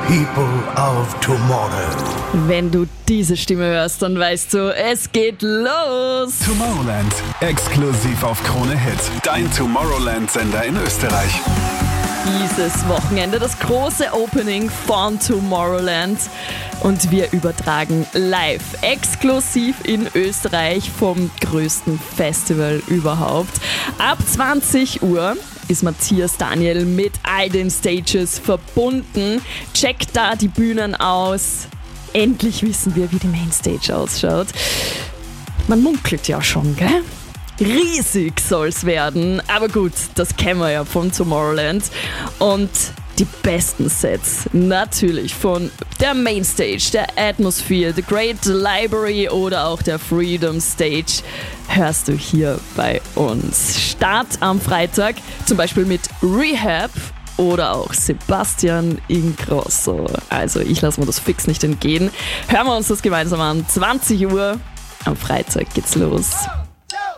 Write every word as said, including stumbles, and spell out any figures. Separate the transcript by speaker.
Speaker 1: People of Tomorrow.
Speaker 2: Wenn du diese Stimme hörst, dann weißt du, es geht los.
Speaker 3: Tomorrowland, exklusiv auf Krone Hit. Dein Tomorrowland-Sender in Österreich.
Speaker 2: Dieses Wochenende das große Opening von Tomorrowland und wir übertragen live, exklusiv in Österreich vom größten Festival überhaupt. Ab zwanzig Uhr ist Matthias Daniel mit all den Stages verbunden. Checkt da die Bühnen aus. Endlich wissen wir, wie die Mainstage ausschaut. Man munkelt ja schon, gell? Riesig soll's werden, aber gut, das kennen wir ja von Tomorrowland. Und die besten Sets natürlich von der Mainstage, der Atmosphere, The Great Library oder auch der Freedom Stage hörst du hier bei uns. Start am Freitag, zum Beispiel mit Rehab oder auch Sebastian Ingrosso. Also ich lasse mir das fix nicht entgehen. Hören wir uns das gemeinsam an. zwanzig Uhr am Freitag geht's los.